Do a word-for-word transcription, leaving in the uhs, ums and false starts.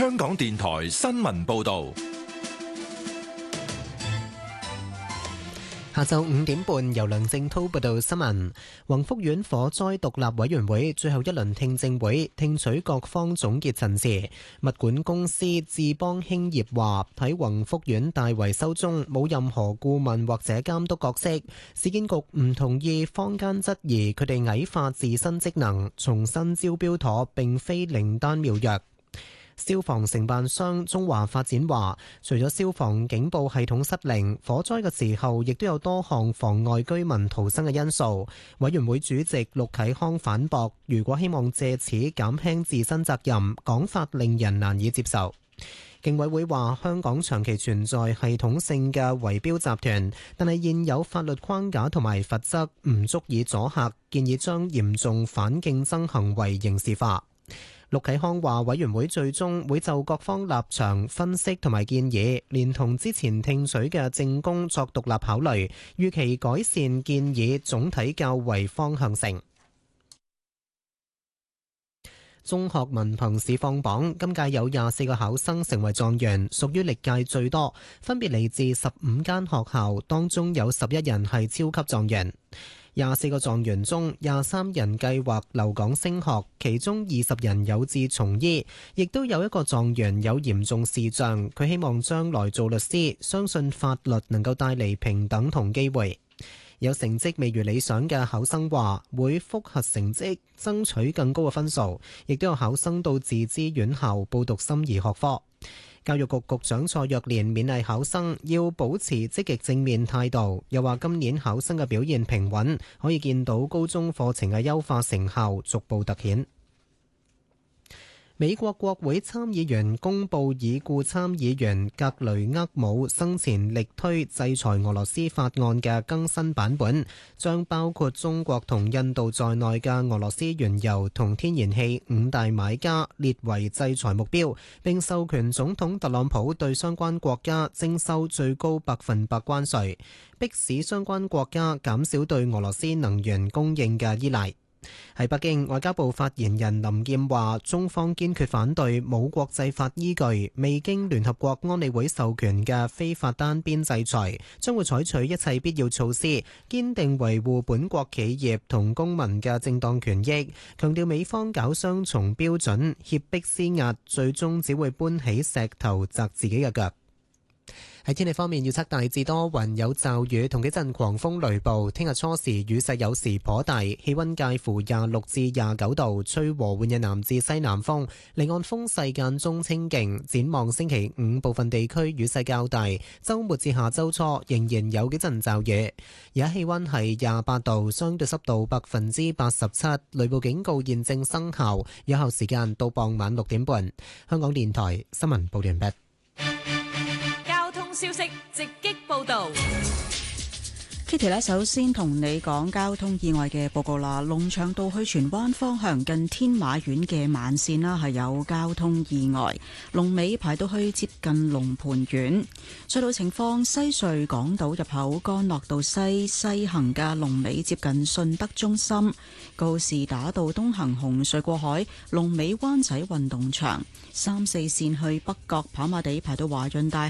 香港電台新聞報道。 下晝五點半，由梁正滔報道新聞。宏福苑火災獨立委員會最後一輪聽證會聽取各方總結陳詞。物管公司智邦興業話喺宏福苑大維修中冇任何顧問或者監督角色。市建局唔同意坊間質疑佢哋矮化自身職能，重新招標妥並非靈丹妙藥。消防承辦商中華發展話，除咗消防警報系統失靈，火災嘅時候亦都有多項妨礙居民逃生嘅因素。委員會主席陸啟康反駁，如果希望借此減輕自身責任，講法令人難以接受。競委會話，香港長期存在系統性嘅圍標集團，但係現有法律框架同埋罰則唔足以阻嚇，建議將嚴重反競爭行為刑事化。陸啟康話，委員會最終會就各方立場分析同埋建議，連同之前聽取嘅證供作獨立考慮，預期改善建議總體較為方向性。中學文憑試放榜，今屆有廿四個考生成為狀元，屬於歷屆最多，分別嚟自十五間學校，當中有十一人係超級狀元。廿四個狀元中，廿三人計劃留港升學，其中二十人有志從醫，亦都有一個狀元有嚴重視障，佢希望將來做律師，相信法律能夠帶嚟平等同機會。有成績未如理想嘅考生話會複核成績，爭取更高嘅分數，亦都有考生到自資院校報讀心儀學科。教育局局長蔡若蓮勉勵考生要保持積極正面態度，又話今年考生嘅表現平穩，可以見到高中課程嘅優化成效逐步突顯。美國國會參議員公布已故參議員格雷厄姆生前力推制裁俄羅斯法案嘅更新版本，將包括中國同印度在內嘅俄羅斯原油同天然氣五大買家列為制裁目標，並授權總統特朗普對相關國家徵收最高百分百關稅，迫使相關國家減少對俄羅斯能源供應嘅依賴。喺北京，外交部發言人林劍話，中方堅決反對冇國際法依據、未經聯合國安理會授權嘅非法單邊制裁，將會採取一切必要措施，堅定維護本國企業同公民嘅正當權益，強調美方搞雙重標準、脅迫施壓，最終只會搬起石頭砸自己嘅腳。喺天氣方面，預測大致多雲有驟雨同幾陣狂風雷暴。聽日初時雨勢有時頗大，氣溫介乎廿六至廿九度，吹和緩嘅南至西南風，離岸風勢間中清勁。展望星期五部分地區雨勢較大，週末至下週初仍然有幾陣驟雨。而家氣溫係廿八度，相對濕度百分之八十七，雷暴警告現正生效，有效時間到傍晚六點半。香港電台新聞報完畢。 消息直擊報道 ，Kitty 咧首先同你講交通意外嘅報告啦。龍翔道去荃灣方向近天馬苑嘅慢線啦，係有交通意外，龍尾排到去接近龍蟠苑。隧道情況：西隧港島入口干諾道西西行嘅龍尾接近順德中心，告士打道東行紅隧過海，龍尾灣仔運動場。三四線去北角跑馬地排到華潤大